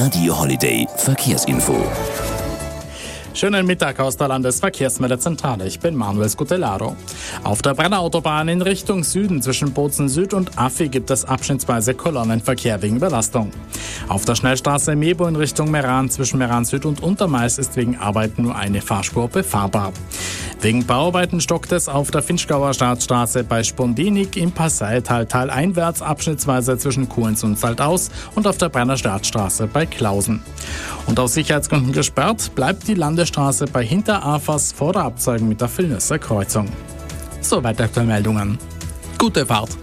Radio Holiday Verkehrsinfo. Schönen Mittag aus der Landesverkehrsmeldezentrale. Ich bin Manuel Scutellaro. Auf der Brennerautobahn in Richtung Süden zwischen Bozen Süd und Affi gibt es abschnittsweise Kolonnenverkehr wegen Überlastung. Auf der Schnellstraße Mebo in Richtung Meran zwischen Meran Süd und Untermais ist wegen Arbeiten nur eine Fahrspur befahrbar. Wegen Bauarbeiten stockt es auf der Finchgauer Staatsstraße bei Spondinik im Passaital taleinwärts abschnittsweise zwischen Kuhens und Saltaus und auf der Brenner Staatsstraße bei Klausen. Und aus Sicherheitsgründen gesperrt bleibt die Landesstraße bei Hinterafers vor der Abzweigung mit der Villnösser Kreuzung. Soweit aktuelle Meldungen. Gute Fahrt!